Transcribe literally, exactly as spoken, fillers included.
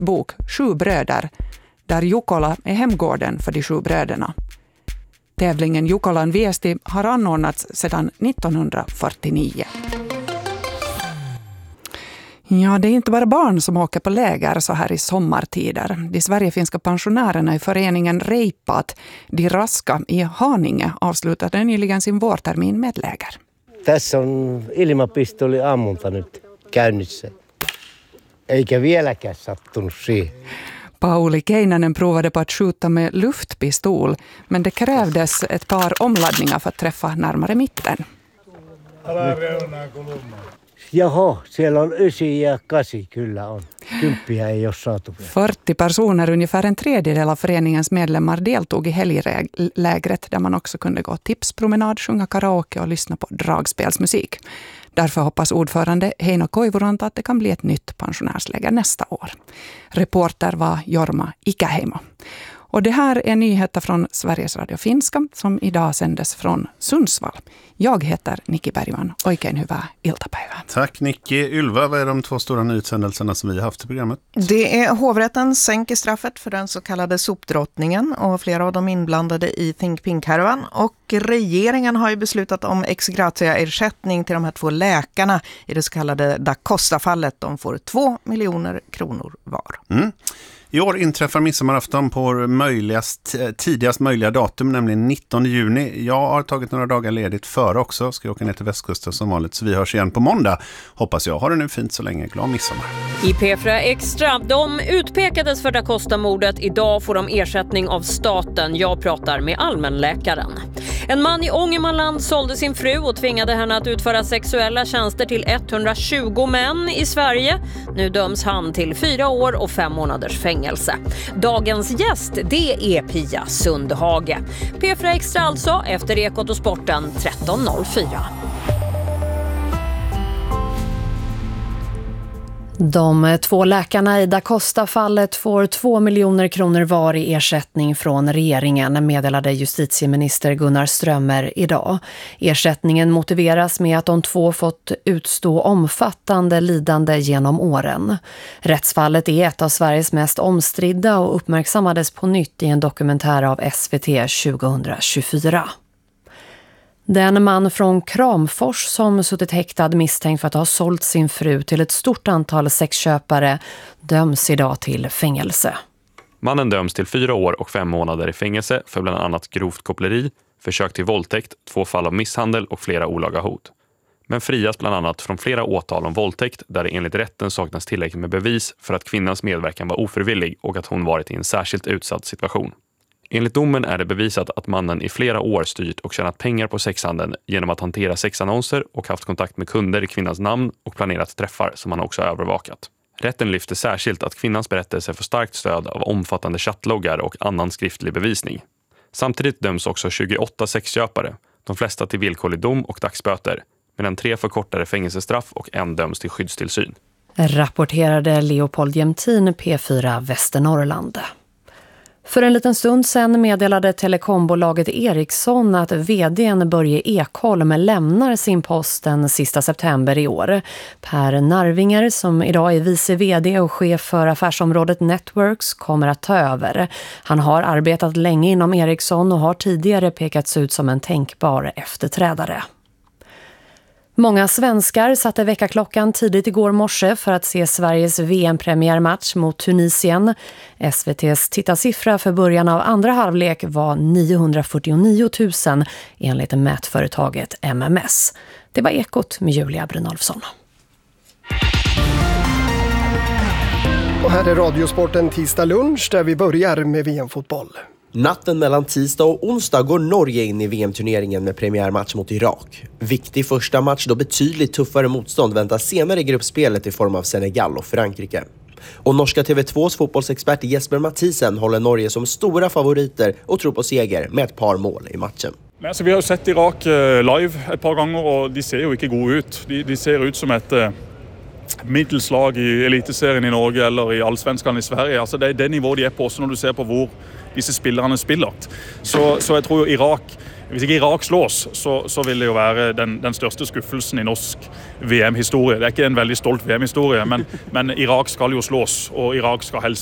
bok Sju bröder, där Jukola är hemgården för de sju bröderna. Tävlingen Jukolan Viesti har anordnats sedan nittonhundrafyrtionio. Ja, det är inte bara barn som åker på läger så här i sommartider. De sverigefinska pensionärerna i föreningen Reipat, de raska i Haninge, avslutade nyligen sin vårtermin med läger. Tässä on ilmapistoli ammunta nyt käynnissä. Eikä vieläkään sattunut siihen. Pauli Keinänen provade på att skjuta med luftpistol, men det krävdes ett par omladdningar för att träffa närmare mitten. Jaha, siellä on ysi ja kasi kyllä on. Kymppiä ei ole saatu. fyrtio personer, ungefär en tredjedel av föreningens medlemmar, deltog i helglägret där man också kunde gå tipspromenad, sjunga karaoke och lyssna på dragspelsmusik. Därför hoppas ordförande Heino Koivuranta att det kan bli ett nytt pensionärsläger nästa år. Reporter var Jorma Ikäheimo. Och det här är nyheter från Sveriges Radio Finska som idag sändes från Sundsvall. Jag heter Nikki Bergman. Oikein hyvää iltapäivää. Tack Nikki. Ylva, vad är de två stora nyhetshändelserna som vi har haft i programmet? Det är hovrätten sänker straffet för den så kallade sopdrottningen och flera av de inblandade i Think Pink-härvan. Och regeringen har ju beslutat om ex gratia-ersättning till de här två läkarna i det så kallade Da Costa-fallet. De får två miljoner kronor var. Mm. I år inträffar midsommarafton på möjligast, tidigast möjliga datum, nämligen nittonde juni. Jag har tagit några dagar ledigt före också. Ska åka ner till västkusten som vanligt, så vi hörs igen på måndag. Hoppas jag. Har det nu fint så länge. Glad midsommar. I P fyra Extra, de utpekades för Da Costa-mordet. Idag får de ersättning av staten. Jag pratar med allmänläkaren. En man i Ångermanland sålde sin fru och tvingade henne att utföra sexuella tjänster till etthundratjugo män i Sverige. Nu döms han till fyra år och fem månaders fängelse. Dagens gäst, det är Pia Sundhage. P fyra Extra alltså, efter Ekot och Sporten tretton noll fyra. De två läkarna i Da Costa-fallet får två miljoner kronor var i ersättning från regeringen, meddelade justitieminister Gunnar Strömmer idag. Ersättningen motiveras med att de två fått utstå omfattande lidande genom åren. Rättsfallet är ett av Sveriges mest omstridda och uppmärksammades på nytt i en dokumentär av S V T tjugohundratjugofyra. Den man från Kramfors som suttit häktad misstänkt för att ha sålt sin fru till ett stort antal sexköpare döms idag till fängelse. Mannen döms till fyra år och fem månader i fängelse för bland annat grovt koppleri, försök till våldtäkt, två fall av misshandel och flera olaga hot. Men frias bland annat från flera åtal om våldtäkt där det enligt rätten saknas tillräckligt med bevis för att kvinnans medverkan var ofrivillig och att hon varit i en särskilt utsatt situation. Enligt domen är det bevisat att mannen i flera år styrt och tjänat pengar på sexhandeln genom att hantera sexannonser och haft kontakt med kunder i kvinnans namn och planerat träffar som han också övervakat. Rätten lyfter särskilt att kvinnans berättelse får starkt stöd av omfattande chattloggar och annan skriftlig bevisning. Samtidigt döms också tjugoåtta sexköpare, de flesta till villkorlig dom och dagsböter, medan tre får kortare fängelsestraff och en döms till skyddstillsyn. Rapporterade Leopold Jämtin, P fyra Västernorrland. För en liten stund sedan meddelade telekombolaget Ericsson att vdn Börje Ekholm lämnar sin post den sista september i år. Per Narvinger, som idag är vice vd och chef för affärsområdet Networks, kommer att ta över. Han har arbetat länge inom Ericsson och har tidigare pekats ut som en tänkbar efterträdare. Många svenskar satte väckarklockan tidigt igår morse för att se Sveriges V M-premiärmatch mot Tunisien. S V T:s tittarsiffra för början av andra halvlek var niohundrafyrtionio tusen enligt mätföretaget M M S. Det var Ekot med Julia Brynolfsson. Och här är Radiosporten tisdag lunch där vi börjar med V M-fotboll. Natten mellan tisdag och onsdag går Norge in i V M-turneringen med premiärmatch mot Irak. Viktig första match då betydligt tuffare motstånd väntas senare i gruppspelet i form av Senegal och Frankrike. Och norska T V tvås fotbollsexpert Jesper Mathisen håller Norge som stora favoriter och tror på seger med ett par mål i matchen. Men alltså, vi har sett Irak live ett par gånger och de ser ju inte god ut. De, de ser ut som ett middelslag i eliteserien i Norge eller i allsvenskan i Sverige. Alltså det är det nivå de är på också när du ser på hvor disse spillerne spiller. Så, så jeg tror jo Irak Hvis ikke Irak slås, så, så vil det jo være den, den største skuffelsen i norsk V M-historie. Det er ikke en veldig stolt V M-historie, men, men Irak skal jo slås, og Irak skal helst